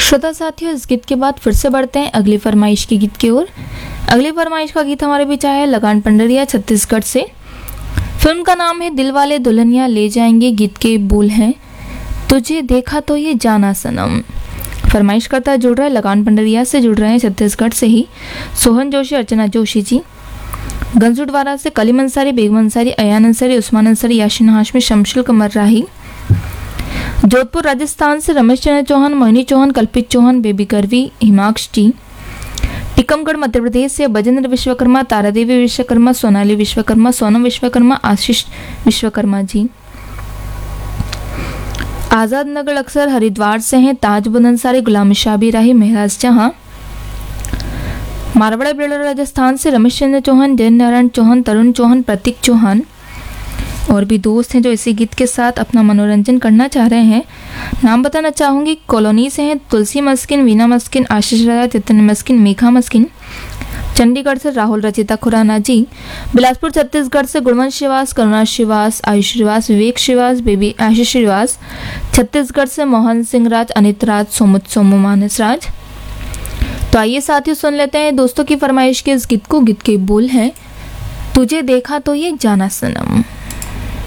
श्रोता साथियों, इस गीत के बाद फिर से बढ़ते हैं अगली फरमाइश के गीत की ओर। अगली फरमाइश का गीत हमारे बीच आया है लगान पंडरिया छत्तीसगढ़ से। फिल्म का नाम है दिल वाले दुल्हनिया ले जाएंगे। गीत के बोल हैं तुझे देखा तो ये जाना सनम। फरमाइश करता जुड़ रहा है लगान पंडरिया से, जुड़ रहे हैं छत्तीसगढ़ से ही सोहन जोशी, अर्चना जोशी जी। गंजुटवाड़ा से कलीम अंसारी, बेगम अंसारी, अयान अंसारी, उस्मान अंसारी, याशीन हाशमी, शमशुल कमर राही। जोधपुर राजस्थान से रमेश चंद्र चौहान, मोहिनी चौहान, कल्पित चौहान, बेबी करवी, हिमाक्ष टी। टीकमगढ़ मध्य प्रदेश से बजेंद्र विश्वकर्मा, तारादेवी विश्वकर्मा, सोनाली विश्वकर्मा, सोनम विश्वकर्मा, आशीष विश्वकर्मा जी। आजाद नगर अक्सर हरिद्वार से हैं ताज बुन अंसारी, गुलाम शाबी राही, महराज जहां। मारवाड़ा बेड़ा राजस्थान से रमेश चंद्र चौहान, जयन नारायण चौहान, तरुण चौहान, प्रतीक चौहान और भी दोस्त हैं जो इसी गीत के साथ अपना मनोरंजन करना चाह रहे हैं। नाम बताना चाहूँगी, कॉलोनी से हैं तुलसी मस्किन, वीना मस्किन, आशीष राजा, चैतन्य मस्किन, मेघा मस्किन। चंडीगढ़ से राहुल रचिता खुराना जी। बिलासपुर छत्तीसगढ़ से गुणवंत श्रीवास, करुणा श्रीवास, आयुष श्रीवास, विवेक श्रीवास, बेबी आशीष श्रीवास। छत्तीसगढ़ से मोहन सिंह राज, अनित राज, सोमुत सोमू, मानस राज। तो आइए साथियों सुन लेते हैं दोस्तों की फरमाइश के इस गीत को। गीत के बोल हैं तुझे देखा तो ये जाना सनम।